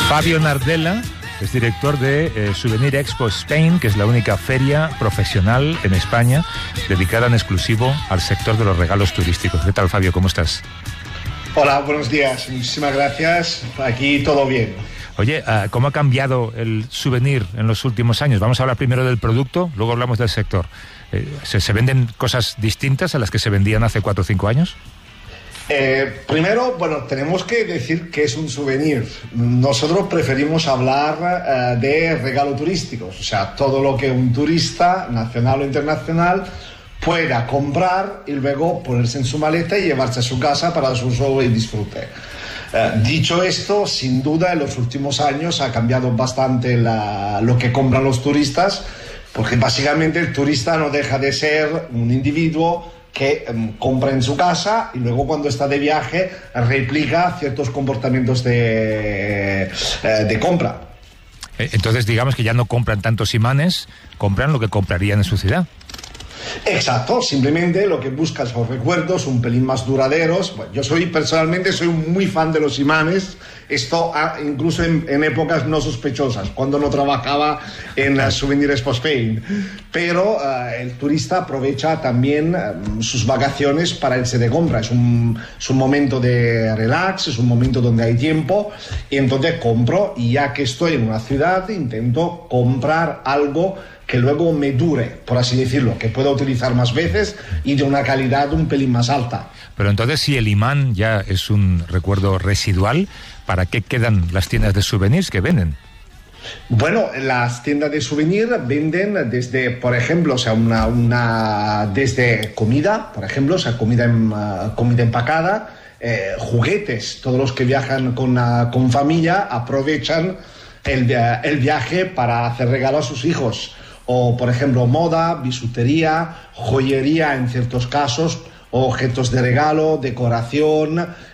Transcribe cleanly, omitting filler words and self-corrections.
Fabio Nardella es director de Souvenir Expo Spain, que es la única feria profesional en España dedicada en exclusivo al sector de los regalos turísticos. ¿Qué tal, Fabio? ¿Cómo estás? Hola, buenos días. Muchísimas gracias. Aquí todo bien. Oye, ¿cómo ha cambiado el souvenir en los últimos años? Vamos a hablar primero del producto, luego hablamos del sector. ¿Se venden cosas distintas a las que se vendían hace 4 o 5 años? Primero, tenemos que decir que es un souvenir. Nosotros preferimos hablar de regalos turísticos, o sea, todo lo que un turista, nacional o internacional, pueda comprar y luego ponerse en su maleta y llevarse a su casa para su uso y disfrute. Dicho esto, sin duda en los últimos años ha cambiado bastante lo que compran los turistas, porque básicamente el turista no deja de ser un individuo que compra en su casa y luego cuando está de viaje replica ciertos comportamientos de compra. Entonces digamos que ya no compran tantos imanes, compran lo que comprarían en su ciudad. Exacto, simplemente lo que buscas son recuerdos un pelín más duraderos. Bueno, yo personalmente soy muy fan de los imanes, esto incluso en épocas no sospechosas, cuando no trabajaba en Souvenir Expo Spain, pero el turista aprovecha también sus vacaciones para irse de compra, es un momento de relax, es un momento donde hay tiempo y entonces compro, y ya que estoy en una ciudad intento comprar algo que luego me dure, por así decirlo, que pueda utilizar más veces y de una calidad un pelín más alta. Pero entonces, si el imán ya es un recuerdo residual, ¿para qué quedan las tiendas de souvenirs que venden? Bueno, las tiendas de souvenir venden desde, por ejemplo, o sea, desde comida, por ejemplo, o sea, comida empacada, juguetes. Todos los que viajan con familia aprovechan el viaje para hacer regalo a sus hijos. O, por ejemplo, moda, bisutería, joyería en ciertos casos, objetos de regalo, decoración,